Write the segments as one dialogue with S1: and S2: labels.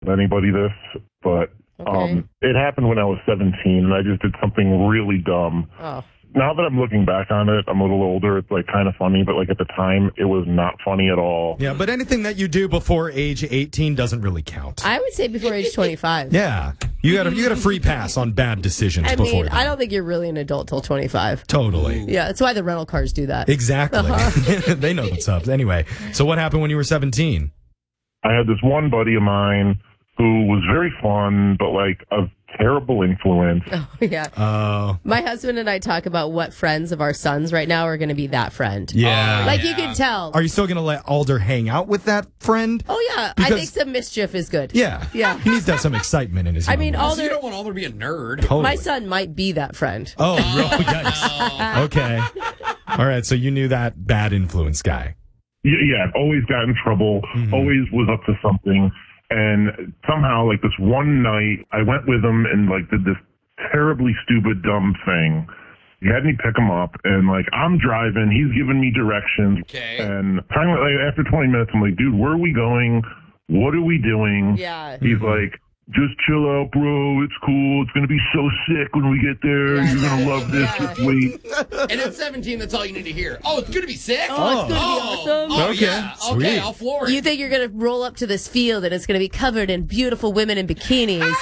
S1: anybody this, but it happened when I was 17, and I just did something really dumb.
S2: Oh.
S1: Now that I'm looking back on it, I'm a little older. It's like kind of funny, but like at the time, it was not funny at all.
S3: Yeah, but anything that you do before age 18 doesn't really count.
S2: I would say before age 25.
S3: Yeah, you got a free pass on bad decisions.
S2: I
S3: before
S2: mean,
S3: then.
S2: I don't think you're really an adult till 25.
S3: Totally.
S2: Yeah, that's why the rental cars do that.
S3: Exactly. They know what's up. Anyway, so what happened when you were 17?
S1: I had this one buddy of mine who was very fun, but like a terrible influence.
S2: Oh, yeah. My husband and I talk about what friends of our sons right now are going to be that friend.
S3: Yeah.
S2: Like you can tell.
S3: Are you still going to let Alder hang out with that friend?
S2: Oh, yeah.
S3: Because,
S2: I think some mischief is good.
S3: Yeah.
S2: Yeah.
S3: He needs to have some excitement in his
S2: I mean,
S3: life.
S2: Alder.
S4: You don't want Alder to be a nerd.
S3: Totally.
S2: My son might be that friend.
S3: Oh, yikes. Okay. All right, so you knew that bad influence guy.
S1: Yeah, always got in trouble, always was up to something. And somehow, like this one night, I went with him and like did this terribly stupid, dumb thing. He had me pick him up, and like I'm driving, he's giving me directions.
S4: Okay.
S1: And finally, like, after 20 minutes, I'm like, dude, where are we going? What are we doing?
S2: Yeah.
S1: He's like, just chill out, bro. It's cool. It's going to be so sick when we get there.
S2: Yeah,
S1: You're going to love this.
S2: yeah.
S1: Just wait.
S4: And at 17, that's all you need to hear. Oh, it's going to be sick?
S2: Oh, it's going to be awesome.
S4: Oh,
S3: Okay,
S4: yeah.
S3: sweet.
S4: Okay, I'll floor it.
S2: You think you're going to roll up to this field and it's going to be covered in beautiful women in bikinis.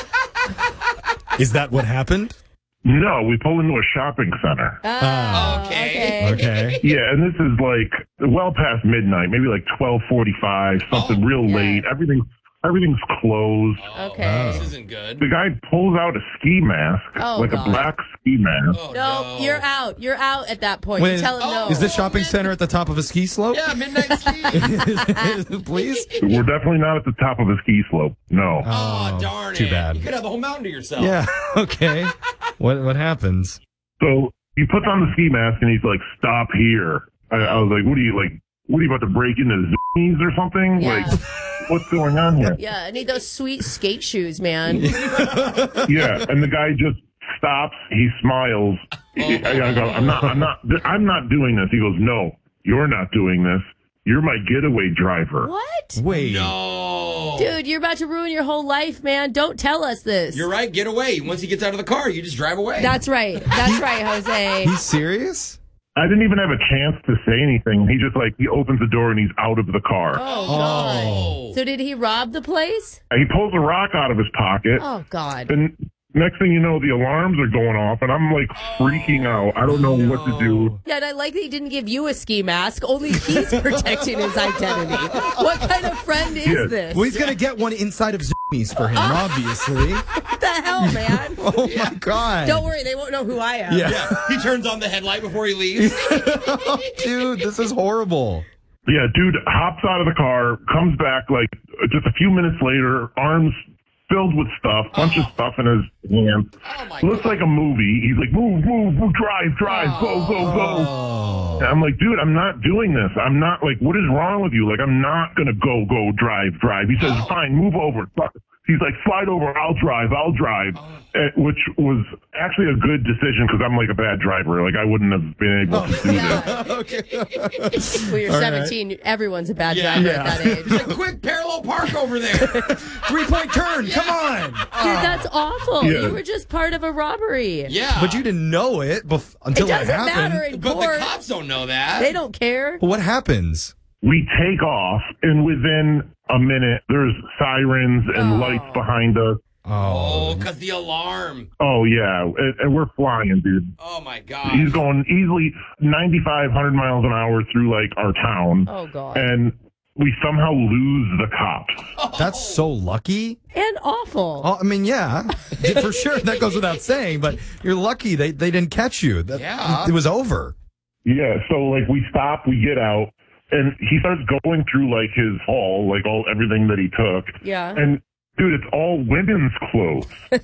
S3: Is that what happened?
S1: No, we pull into a shopping center.
S4: Okay.
S3: Okay.
S1: Yeah, and this is like well past midnight, maybe like 12:45, something real
S2: yeah.
S1: late. Everything's closed.
S2: Okay.
S4: This isn't good.
S1: The guy pulls out a ski mask,
S2: Oh,
S1: like
S2: God.
S1: a black ski mask.
S4: Oh,
S2: No, you're out. You're out at that point.
S3: Wait,
S2: you tell him no.
S3: Is this shopping center at the top of a ski slope?
S4: Yeah, midnight ski.
S3: Please?
S1: We're definitely not at the top of a ski slope. No.
S4: Oh, darn
S3: too
S4: it.
S3: bad.
S4: You could have the whole mountain to yourself.
S3: Yeah, okay. What happens?
S1: So he puts on the ski mask and he's like, "Stop here." I was like, "What are you about to break into Zoomies or something?
S2: Yeah.
S1: Like, what's going on here?"
S2: Yeah, I need those sweet skate shoes, man.
S1: Yeah, and the guy just stops. He smiles. I go, I'm not doing this. He goes, "No, you're not doing this. You're my getaway driver."
S2: What?
S3: Wait.
S4: No.
S2: Dude, you're about to ruin your whole life, man. Don't tell us this.
S4: You're right. Get away. Once he gets out of the car, you just drive away.
S2: That's right. That's right, Jose.
S3: He's serious?
S1: I didn't even have a chance to say anything. He opens the door and he's out of the car.
S2: Oh, God.
S4: Oh.
S2: So did he rob the place?
S1: He pulls a rock out of his pocket.
S2: Oh, God.
S1: And next thing you know, the alarms are going off, and I'm like freaking out. I don't know what to do.
S2: Yeah, and I like that he didn't give you a ski mask. Only he's protecting his identity. What kind of friend is
S1: Yes.
S2: this?
S3: Well, he's going to get one inside of Zoomies for him, obviously.
S2: What the hell, man?
S3: Oh, my God.
S2: Don't worry, they won't know who I am.
S3: Yeah.
S4: Yeah. He turns on the headlight before he leaves.
S3: Dude, this is horrible.
S1: Yeah, dude hops out of the car, comes back like just a few minutes later, arms filled with stuff, bunch of stuff in his hand.
S4: Oh, my
S1: Looks
S4: God.
S1: like a movie. He's like, move, drive, go, go, go. And I'm like, dude, I'm not doing this. I'm not like, what is wrong with you? Like, I'm not going to go, drive. He says, fine, move over. He's like, slide over, I'll drive. Which was actually a good decision because I'm like a bad driver. Like, I wouldn't have been able to do this.
S2: When you're
S3: All
S2: 17, everyone's a bad
S4: Yeah.
S2: driver
S3: Yeah.
S2: at that age.
S4: Like, quick, parallel park over there.
S3: 3-point turn. Come on.
S2: Dude, that's awful.
S1: Yeah.
S2: You were just part of a robbery.
S4: Yeah.
S3: But you didn't know it until
S2: It doesn't
S3: happened.
S2: matter in
S4: But
S2: court.
S4: the cops don't know that.
S2: They don't care.
S3: What happens?
S1: We take off, and within a minute, there's sirens and lights behind us.
S4: Oh, because the alarm.
S1: Oh, yeah. And we're flying, dude.
S4: Oh, my God.
S1: He's going easily 95, 100 miles an hour through, like, our town.
S2: Oh, God.
S1: And we somehow lose the cops.
S3: That's so lucky.
S2: And awful.
S3: Oh, I mean, yeah, for sure. That goes without saying, but you're lucky they didn't catch you.
S4: Yeah.
S3: It was over.
S1: Yeah, so, like, we stop, we get out, and he starts going through, like, his haul, like, everything that he took.
S2: Yeah.
S1: And, dude, it's all women's clothes.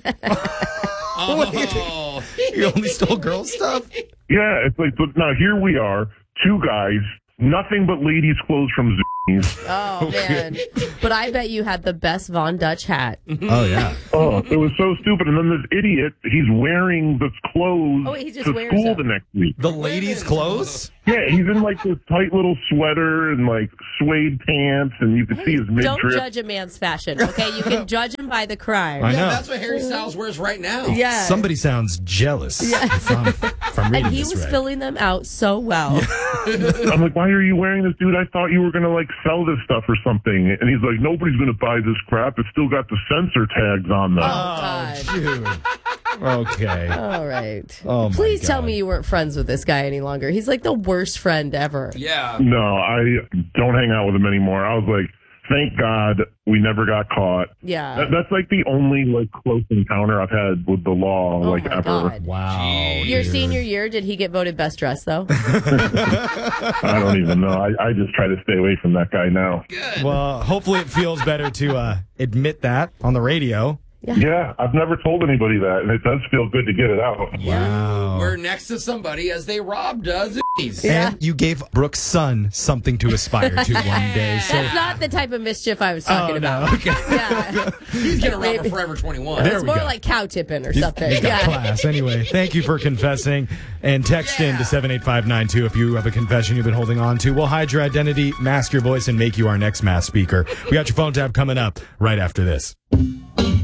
S4: Oh.
S3: You only stole girl stuff?
S1: Yeah, it's like, but now here we are, two guys, nothing but ladies' clothes from
S2: Oh, man. But I bet you had the best Von Dutch hat.
S3: Oh, yeah.
S1: Oh, it was so stupid. And then this idiot, he's wearing this clothes
S2: Oh, he just
S1: to
S2: wears
S1: school
S2: them.
S1: the next week.
S3: The ladies' clothes?
S1: Yeah, he's in like this tight little sweater and like suede pants, and you can see his
S2: Don't
S1: midriff.
S2: judge a man's fashion, okay? You can judge him by the crime.
S3: I know.
S4: Yeah, that's what Harry Styles wears right now.
S2: Yeah.
S3: Somebody sounds jealous if I'm reading
S2: And he
S3: this
S2: was
S3: right.
S2: filling them out so well.
S1: I'm like, why are you wearing this, dude? I thought you were going to like sell this stuff or something. And he's like, nobody's going to buy this crap. It's still got the censor tags on them.
S2: Oh, God.
S3: Dude. Okay.
S2: All right.
S3: Oh, my
S2: Please tell
S3: God.
S2: me you weren't friends with this guy any longer. He's like the worst friend ever.
S4: Yeah.
S1: No, I don't hang out with him anymore. I was like, thank God we never got caught.
S2: Yeah.
S1: That's like the only like close encounter I've had with the law,
S2: Oh,
S1: like
S2: my
S1: ever.
S2: God.
S3: Wow.
S2: Your
S3: dude.
S2: senior year, did he get voted best dressed, though?
S1: I don't even know. I just try to stay away from that guy now.
S4: Good.
S3: Well, hopefully it feels better to admit that on the radio.
S1: Yeah, I've never told anybody that, and it does feel good to get it out.
S3: Wow.
S4: We're next to somebody as they robbed Zoomies.
S2: Yeah.
S3: And you gave Brooke's son something to aspire to one day. So
S2: That's not the type of mischief I was talking about.
S3: Okay.
S2: Yeah.
S4: He's going to rob a Forever 21.
S3: There
S2: It's
S3: we
S2: more
S3: go.
S2: like cow tipping or
S3: He's
S2: something.
S3: got
S2: Yeah.
S3: class. Anyway, thank you for confessing. And text in to 78592 if you have a confession you've been holding on to. We'll hide your identity, mask your voice, and make you our next mass speaker. We got your phone tab coming up right after this.